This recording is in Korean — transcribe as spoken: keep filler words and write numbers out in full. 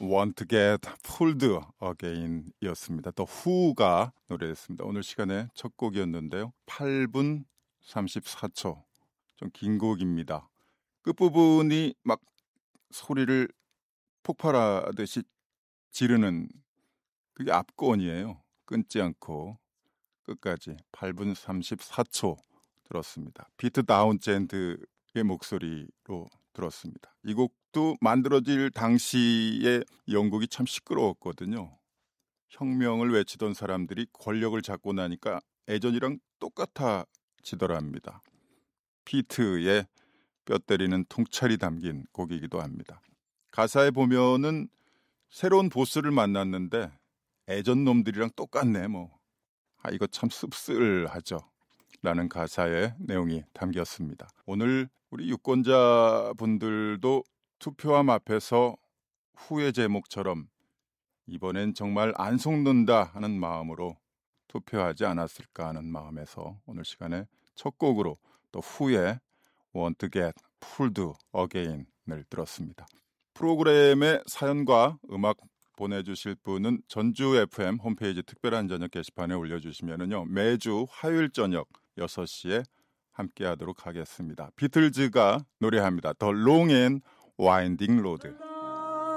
Want to Get Pulled Again 이었습니다. 더 후가 노래했습니다. 오늘 시간에 첫 곡이었는데요. 팔 분 삼십사 초. 좀 긴 곡입니다. 끝부분이 막 소리를 폭발하듯이 지르는 그게 앞권이에요. 끊지 않고 끝까지 팔 분 삼십사 초 들었습니다. 피트 다운젠드의 목소리로 들었습니다. 이 곡도 만들어질 당시에 영국이 참 시끄러웠거든요. 혁명을 외치던 사람들이 권력을 잡고 나니까 예전이랑 똑같아지더랍니다. 피트의 뼈 때리는 통찰이 담긴 곡이기도 합니다. 가사에 보면은 새로운 보스를 만났는데 예전 놈들이랑 똑같네 뭐. 아 이거 참 씁쓸하죠. 라는 가사의 내용이 담겼습니다. 오늘 우리 유권자분들도 투표함 앞에서 후의 제목처럼 이번엔 정말 안 속는다 하는 마음으로 투표하지 않았을까 하는 마음에서 오늘 시간에 첫 곡으로 또 후에 Want to Get Pulled Again을 들었습니다. 프로그램의 사연과 음악 보내주실 분은 전주 에프엠 홈페이지 특별한 저녁 게시판에 올려주시면은요 매주 화요일 저녁 여섯 시에 함께하도록 하겠습니다. 비틀즈가 노래합니다. The Long and Winding Road.